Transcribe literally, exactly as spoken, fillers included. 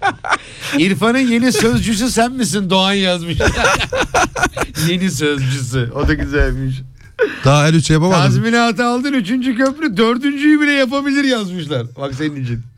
İrfan'ın yeni sözcüsü sen misin Doğan yazmış. Yeni sözcüsü. O da güzelmiş. Daha el üç yapamadım. Tazminatı aldın üçüncü köprü dördüncüyü bile yapabilir yazmışlar. Bak senin için.